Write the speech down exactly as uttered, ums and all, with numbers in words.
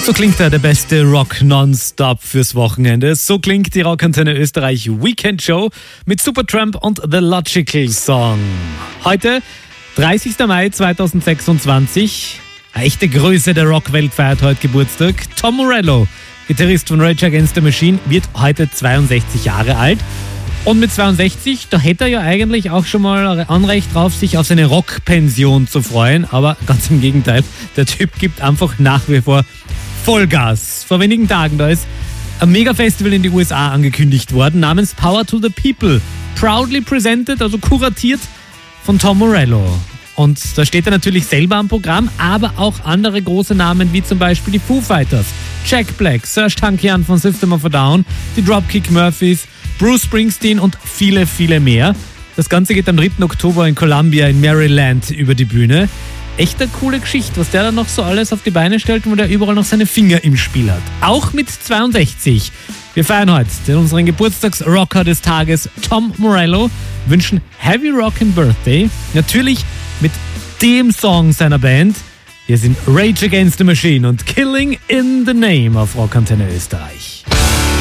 So klingt da der beste Rock nonstop fürs Wochenende. So klingt die Rockantenne Österreich Weekend Show mit Supertramp und The Logical Song. Heute, dreißigster Mai zweitausendsechsundzwanzig. Eine echte Größe der Rockwelt feiert heute Geburtstag. Tom Morello, Gitarrist von Rage Against the Machine, wird heute zweiundsechzig Jahre alt. Und mit zweiundsechzig, da hätte er ja eigentlich auch schon mal Anrecht drauf, sich auf seine Rockpension zu freuen. Aber ganz im Gegenteil, der Typ gibt einfach nach wie vor Vollgas. Vor wenigen Tagen, da ist ein Mega-Festival in die U S A angekündigt worden, namens Power to the People. Proudly presented, also kuratiert von Tom Morello. Und da steht er natürlich selber am Programm, aber auch andere große Namen, wie zum Beispiel die Foo Fighters, Jack Black, Serj Tankian von System of a Down, die Dropkick Murphys, Bruce Springsteen und viele, viele mehr. Das Ganze geht am dritten Oktober in Columbia in Maryland über die Bühne. Echt eine coole Geschichte, was der dann noch so alles auf die Beine stellt, wo der überall noch seine Finger im Spiel hat. Auch mit zweiundsechzig. Wir feiern heute den unseren Geburtstagsrocker des Tages, Tom Morello, wünschen Heavy Rockin' Birthday. Natürlich mit dem Song seiner Band. Hier sind Rage Against the Machine und Killing in the Name auf Rockantenne Österreich.